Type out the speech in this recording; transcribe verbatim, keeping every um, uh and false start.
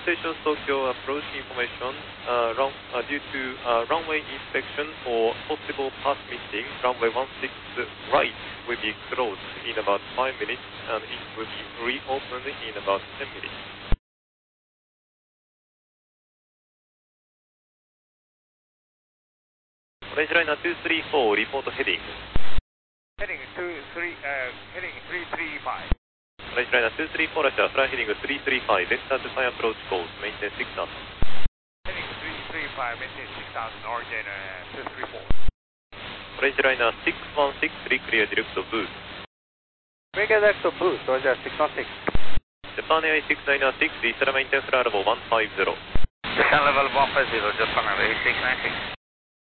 Stations Tokyo approach information. Uh, run, uh, due to uh, runway inspection or possible path missing, runway one six right will be closed in about five minutes and it will be reopened in about ten minutes. Orange Liner two three four, report heading. Heading two three, uh, heading three three five. Orange Liner two three four, Russia, fly heading three three five, enter to fire approach course, maintain six thousand. Heading three three five, maintain six thousand, Orange Liner two three four. Orange Liner six one six three, clear direct to boost. Clear direct to boost, Roger six one six. Japan Air six nine six, Eastern maintain flight level one five zero. Japan level one five zero, Japan Air six nine six.